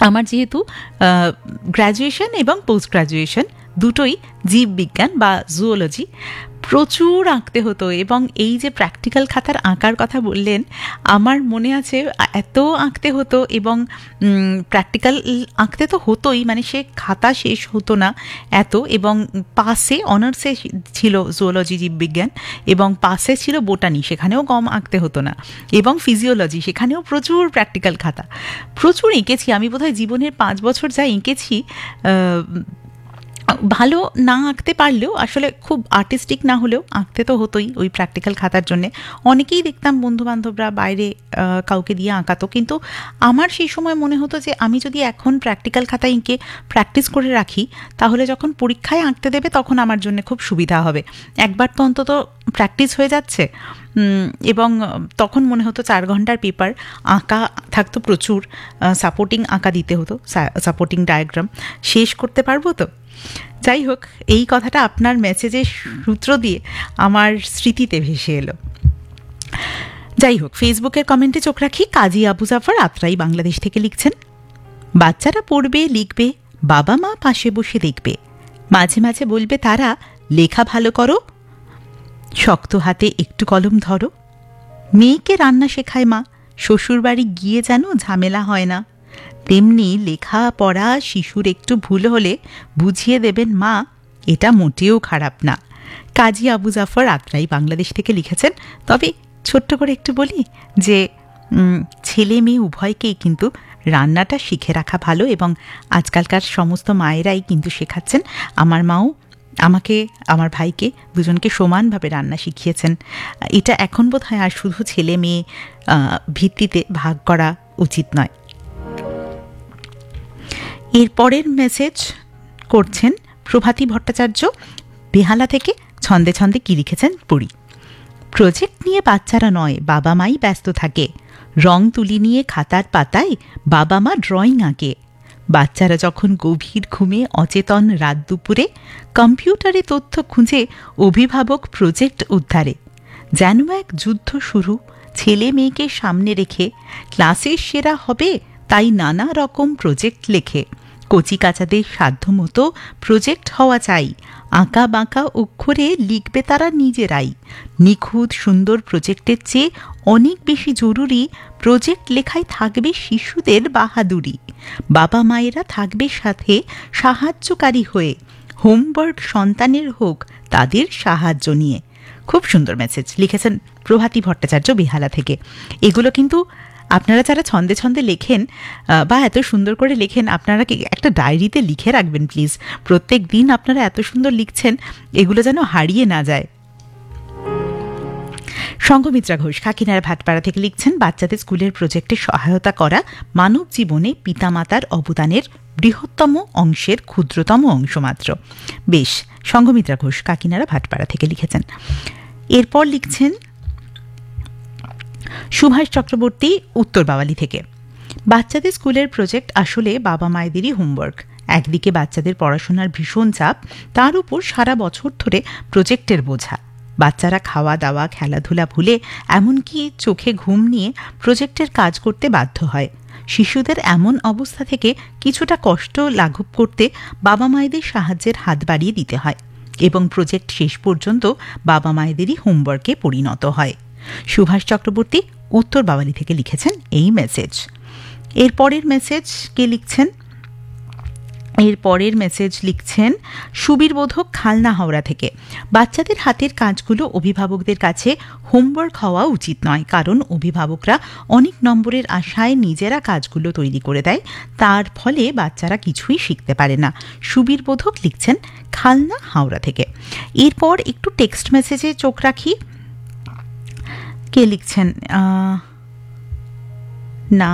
আমার যেহেতু গ্র্যাজুয়েশন এবং পোস্ট গ্র্যাজুয়েশন দুটোই জীববিজ্ঞান বা জুওলজি, প্রচুর আঁকতে হতো। এবং এই যে প্র্যাকটিক্যাল খাতার আঁকার কথা বললেন, আমার মনে আছে এত আঁকতে হতো, এবং প্র্যাকটিক্যাল আঁকতে তো হতোই, মানে সে খাতা শেষ হতো না এত। এবং পাশে অনার্সে ছিল জুওলজি জীববিজ্ঞান, এবং পাশে ছিল বোটানি, সেখানেও কম আঁকতে হতো না, এবং ফিজিওলজি, সেখানেও প্রচুর প্র্যাকটিক্যাল খাতা। প্রচুর এঁকেছি আমি, বোধহয় জীবনের 5 বছর যা এঁকেছি, ভালো না আঁকতে পারলেও, আসলে খুব আর্টিস্টিক না হলেও আঁকতে তো হতোই ওই প্র্যাকটিক্যাল খাতার জন্যে। অনেকেই দেখতাম বন্ধুবান্ধবরা বাইরে কাউকে দিয়ে আঁকাতো, কিন্তু আমার সেই সময় মনে হতো যে আমি যদি এখন প্র্যাকটিক্যাল খাতা এঁকে প্র্যাকটিস করে রাখি, তাহলে যখন পরীক্ষায় আঁকতে দেবে তখন আমার জন্য খুব সুবিধা হবে। একবার তো অন্তত প্র্যাকটিস হয়ে যাচ্ছে। এবং তখন মনে হতো 4 ঘন্টার পেপার, আঁকা থাকতো প্রচুর, সাপোর্টিং আঁকা দিতে হতো, সাপোর্টিং ডায়াগ্রাম, শেষ করতে পারবো তো। যাই হোক, এই কথাটা আপনার মেসেজের সূত্র দিয়ে আমার স্মৃতিতে ভেসে এলো। যাই হোক, ফেসবুকের কমেন্টে চোখ রাখি। কাজী আবু জাফর আত্রাই বাংলাদেশ থেকে লিখছেন, বাচ্চারা পড়বে লিখবে, বাবা মা পাশে বসে দেখবে, মাঝে মাঝে বলবে তারা, লেখা ভালো করো, শক্ত হাতে একটু কলম ধরো। মেয়েকে রান্না শেখায় মা, শ্বশুরবাড়ি গিয়ে যেন ঝামেলা হয় না। তেমনি লেখা পড়া শিশুর একটু ভুল হলে বুঝিয়ে দেবেন মা, এটা মোটেও খারাপ না। কাজী আবু জাফর আত্রাই বাংলাদেশ থেকে লিখেছেন। তবে ছোট্ট করে একটু বলি যে ছেলে মেয়ে উভয়কেই কিন্তু রান্নাটা শিখে রাখা ভালো, এবং আজকালকার সমস্ত মায়েরাই কিন্তু শেখাচ্ছেন। আমার মাও আমাকে, আমার ভাইকে, দুজনকে সমানভাবে রান্না শিখিয়েছেন। এটা এখন বোধহয় আর শুধু ছেলে মেয়ে ভিত্তিতে ভাগ করা উচিত নয়। এর পরের মেসেজ করছেন প্রভাতী ভট্টাচার্য বেহালা থেকে। ছন্দে ছন্দে কি লিখেছেন পড়ি। প্রজেক্ট নিয়ে বাচ্চারা নয়, বাবা মাই ব্যস্ত থাকে। রং তুলি নিয়ে খাতার পাতায় বাবা মা ড্রয়িং আঁকে। বাচ্চারা যখন গভীর ঘুমে অচেতন রাত দুপুরে, কম্পিউটারে তথ্য খুঁজে অভিভাবক প্রজেক্ট উদ্ধারে। যেন এক যুদ্ধ শুরু, ছেলে মেয়েকে সামনে রেখে, ক্লাসের সেরা হবে তাই নানা রকম প্রজেক্ট লেখে। কচিকাচাদের সাধ্যমতো প্রজেক্ট হওয়া চাই, আঁকা বাঁকা অক্ষরে লিখবে তারা নিজেরাই। নিখুঁত সুন্দর প্রজেক্টের চেয়ে অনেক বেশি জরুরি প্রজেক্ট লেখায় থাকবে শিশুদের বাহাদুরি। বাবা মায়েরা থাকবে সাথে সাহায্যকারী হয়ে, হোমওয়ার্ক সন্তানের হোক তাদের সাহায্য নিয়ে। খুব সুন্দর মেসেজ লিখেছেন প্রভাতী ভট্টাচার্য বেহালা থেকে। এগুলো কিন্তু আপনারা যারা ছন্দে ছন্দে লেখেন বা এত সুন্দর করে লেখেন, আপনারা কি একটা ডায়েরিতে লিখে রাখবেন প্লিজ। প্রত্যেক দিন আপনারা এত সুন্দর লিখছেন, এগুলো যেন হারিয়ে না যায়। সংঘমিত্রা ঘোষ কাকিনাড়া ভাটপাড়া থেকে লিখছেন, বাচ্চাদের স্কুলের প্রজেক্টে সহায়তা করা মানব জীবনে পিতামাতার অবদানের বৃহত্তম অংশের ক্ষুদ্রতম অংশ মাত্র। বেশ, সংঘমিত্রা ঘোষ কাকিনাড়া ভাটপাড়া থেকে লিখেছেন। এরপর লিখছেন সুভাষ চক্রবর্তী উত্তর বাওয়ালি থেকে। বাচ্চাদের স্কুলের প্রজেক্ট আসলে বাবা মায়েদেরই হোমওয়ার্ক। একদিকে বাচ্চাদের পড়াশোনার ভীষণ চাপ, তার উপর সারা বছর ধরে প্রজেক্টের বোঝা। বাচ্চারা খাওয়া দাওয়া খেলাধুলা ভুলে, এমনকি চোখে ঘুম নিয়ে প্রজেক্টের কাজ করতে বাধ্য হয়। শিশুদের এমন অবস্থা থেকে কিছুটা কষ্ট লাঘব করতে বাবা মায়েদের সাহায্যের হাত বাড়িয়ে দিতে হয়, এবং প্রজেক্ট শেষ পর্যন্ত বাবা মায়েদেরই হোমওয়ার্কে পরিণত হয়। সুভাষ চক্রবর্তী উত্তর বাওয়ালি থেকে লিখেছেন এই মেসেজ। এরপরের মেসেজ কে লিখছেন? এরপরের মেসেজ লিখছেন সুবীর বোধক খালনা হাওড়া থেকে। বাচ্চাদের হাতের কাজগুলো অভিভাবকদের কাছে হোমওয়ার্ক হওয়া উচিত নয়, কারণ অভিভাবকরা অনেক নম্বরের আশায় নিজেরা কাজগুলো তৈরি করে দেয়, তার ফলে বাচ্চারা কিছুই শিখতে পারে না। সুবীর বোধক লিখছেন খালনা হাওড়া থেকে। এরপর একটু টেক্সট মেসেজে চোখ রাখি। কে লিখছেন? না,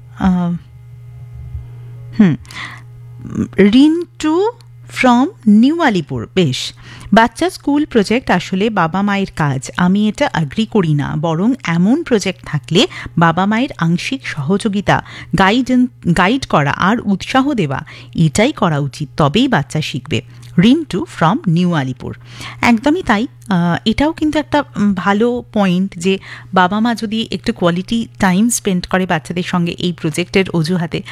রিন্টু ফ্রম নিউ আলিপুর। বেশ, বাচ্চা স্কুল প্রজেক্ট আসলে বাবা মায়ের কাজ, আমি এটা অ্যাগ্রি করি না। বরং এমন প্রজেক্ট থাকলে বাবা মায়ের আংশিক সহযোগিতা, গাইড করা আর উৎসাহ দেওয়া, এটাই করা উচিত, তবেই বাচ্চা শিখবে। Rintu from new Alipur. একদমই তাই। এটাও কিন্তু একটা ভালো পয়েন্ট যে বাবা মা যদি একটু কোয়ালিটি টাইম স্পেন্ড করে বাচ্চাদের সঙ্গে এই প্রজেক্টের অজুহাতে,